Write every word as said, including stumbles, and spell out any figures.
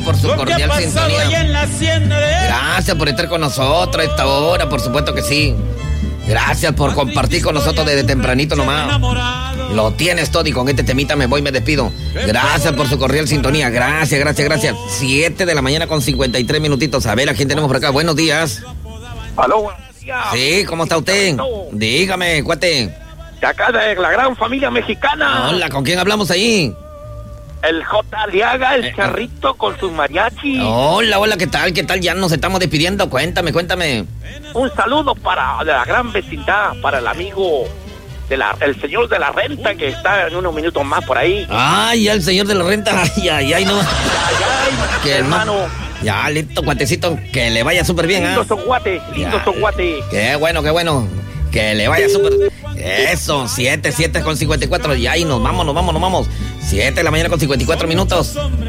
por su cordial sintonía. Gracias por estar con nosotros a esta hora, por supuesto que sí. Gracias por compartir con nosotros desde tempranito nomás. Lo tienes todo y con este temita me voy y me despido. Gracias por su cordial sintonía. Gracias, gracias, gracias. Siete de la mañana con cincuenta y tres minutitos. A ver, ¿a quién tenemos por acá? Buenos días. Aló, buenos días. Sí, ¿cómo está usted? Dígame, cuate. De acá de la gran familia mexicana. Hola, ¿con quién hablamos ahí? El J. Aliaga, el Eh, charrito con sus mariachi. Hola, hola, ¿qué tal? ¿Qué tal? Ya nos estamos despidiendo. Cuéntame, cuéntame. Un saludo para de la gran vecindad, para el amigo de la, el señor de la renta que está en unos minutos más por ahí. Ay, ya el señor de la renta. Ay, ay, ay, no. Ay, ay, Que hermano. no. Ya, listo, cuatecito. Que le vaya súper bien, ¿ah? Lindo son guate, lindo Ya. son guate. Qué bueno, qué bueno. Que le vaya súper. Eso, siete, siete con cincuenta y cuatro. Ya, y nos vamos, nos vamos, nos vamos. siete de la mañana con cincuenta y cuatro minutos.